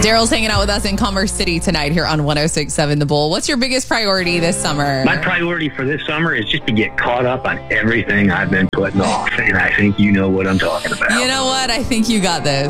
Daryl's hanging out with us in Commerce City tonight here on 106.7 The Bull. What's your biggest priority this summer? My priority for this summer is just to get caught up on everything I've been putting off. And I think you know what I'm talking about. You know what? I think you got this.